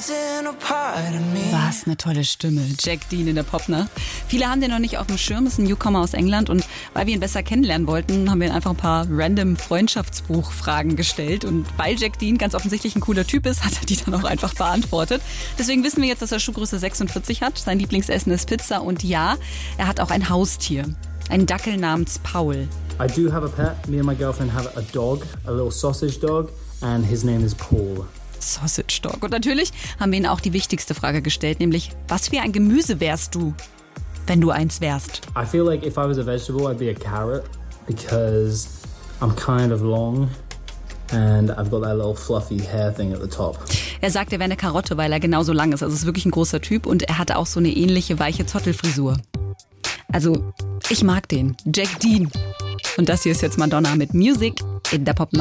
Was eine tolle Stimme. Jack Dean in der Popnacht. Viele haben den noch nicht auf dem Schirm, ist ein Newcomer aus England und weil wir ihn besser kennenlernen wollten, haben wir ihm einfach ein paar random Freundschaftsbuchfragen gestellt und weil Jack Dean ganz offensichtlich ein cooler Typ ist, hat er die dann auch einfach beantwortet. Deswegen wissen wir jetzt, dass er Schuhgröße 46 hat. Sein Lieblingsessen ist Pizza und ja, er hat auch ein Haustier. Einen Dackel namens Paul. I do have a pet. Me and my girlfriend have a dog, a little sausage dog, and his name is Paul. Sausage Dog. Und natürlich haben wir ihnen auch die wichtigste Frage gestellt, nämlich, was für ein Gemüse wärst du, wenn du eins wärst? I feel like if I was a vegetable, I'd be a carrot because I'm kind of long and I've got that little fluffy hair thing at the top. Er sagt, er wäre eine Karotte, weil er genauso lang ist. Also ist wirklich ein großer Typ und er hatte auch so eine ähnliche weiche Zottelfrisur. Also, ich mag den. Jack Dean. Und das hier ist jetzt Madonna mit Music in der Popnacht.